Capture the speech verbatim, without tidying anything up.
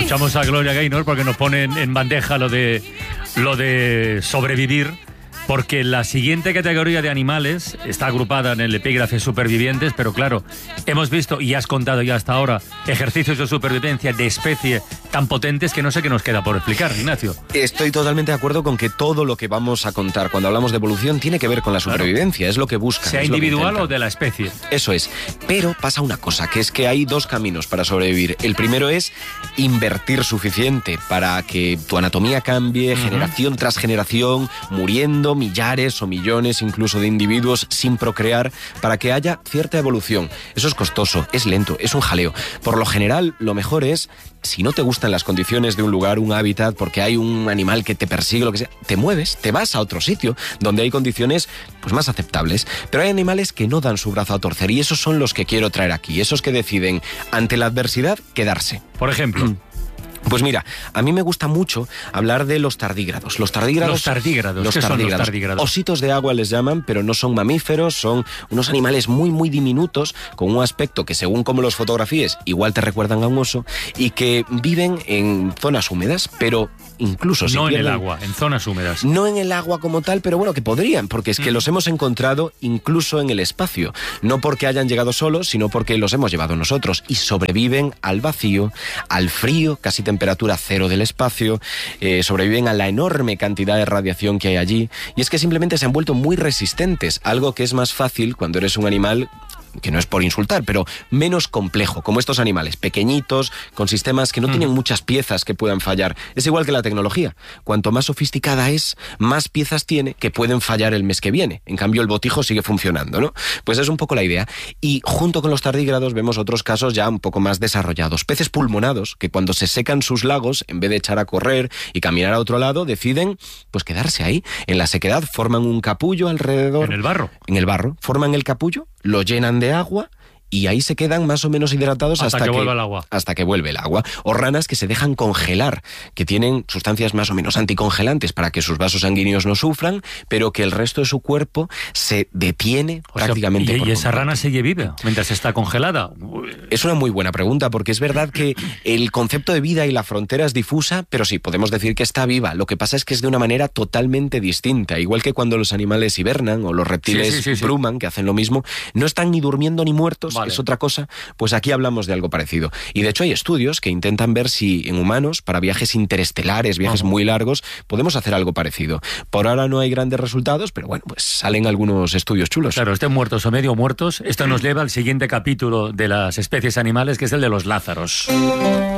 escuchamos a Gloria Gaynor porque nos ponen en bandeja lo de, lo de sobrevivir, porque la siguiente categoría de animales está agrupada en el epígrafe supervivientes, pero claro, hemos visto y has contado ya hasta ahora ejercicios de supervivencia de especie tan potentes que no sé qué nos queda por explicar, Ignacio. Estoy totalmente de acuerdo con que todo lo que vamos a contar cuando hablamos de evolución tiene que ver con la supervivencia, claro. Es lo que buscan. Sea individual o de la especie. Eso es, pero pasa una cosa, que es que hay dos caminos para sobrevivir. El primero es invertir suficiente para que tu anatomía cambie, uh-huh. generación tras generación, muriendo millares o millones incluso de individuos sin procrear, para que haya cierta evolución. Eso es costoso, es lento, es un jaleo. Por lo general, lo mejor es, si no te gustan las condiciones de un lugar, un hábitat, porque hay un animal que te persigue, lo que sea, te mueves, te vas a otro sitio donde hay condiciones pues más aceptables. Pero hay animales que no dan su brazo a torcer, y esos son los que quiero traer aquí, esos que deciden, ante la adversidad, quedarse. Por ejemplo... Pues mira, a mí me gusta mucho hablar de los tardígrados. Los tardígrados... Los tardígrados. Los ¿Qué tardígrados. son los tardígrados? Ositos de agua les llaman, pero no son mamíferos, son unos animales muy, muy diminutos, con un aspecto que según como los fotografíes, igual te recuerdan a un oso, y que viven en zonas húmedas, pero incluso... Si no pierden, en el agua, en zonas húmedas. No en el agua como tal, pero bueno, que podrían, porque es que mm. los hemos encontrado incluso en el espacio. No porque hayan llegado solos, sino porque los hemos llevado nosotros, y sobreviven al vacío, al frío, casi temperatura cero del espacio, eh, sobreviven a la enorme cantidad de radiación que hay allí, y es que simplemente se han vuelto muy resistentes, algo que es más fácil cuando eres un animal, que no es por insultar, pero menos complejo, como estos animales, pequeñitos, con sistemas que no mm. tienen muchas piezas que puedan fallar. Es igual que la tecnología. Cuanto más sofisticada es, más piezas tiene que pueden fallar el mes que viene. En cambio, el botijo sigue funcionando, ¿no? Pues es un poco la idea. Y junto con los tardígrados vemos otros casos ya un poco más desarrollados. Peces pulmonados, que cuando se secan sus lagos, en vez de echar a correr y caminar a otro lado, deciden pues quedarse ahí. En la sequedad forman un capullo alrededor. En el barro. En el barro. Forman el capullo, lo llenan de agua y ahí se quedan más o menos hidratados hasta, hasta que, que vuelva el agua. Hasta que vuelve el agua. O ranas que se dejan congelar, que tienen sustancias más o menos anticongelantes para que sus vasos sanguíneos no sufran, pero que el resto de su cuerpo se detiene o prácticamente. Sea, ¿Y, por y esa completo. rana sigue viva mientras está congelada? Es una muy buena pregunta, porque es verdad que el concepto de vida y la frontera es difusa, pero sí, podemos decir que está viva. Lo que pasa es que es de una manera totalmente distinta. Igual que cuando los animales hibernan o los reptiles sí, sí, sí, bruman, sí. que hacen lo mismo, no están ni durmiendo ni muertos, vale. es otra cosa, pues aquí hablamos de algo parecido. Y de hecho hay estudios que intentan ver si en humanos, para viajes interestelares, viajes uh-huh. muy largos, podemos hacer algo parecido. Por ahora no hay grandes resultados, pero bueno, pues salen algunos estudios chulos. Claro, estén muertos o medio muertos, esto nos lleva al siguiente capítulo de las especies animales, que es el de los lázaros.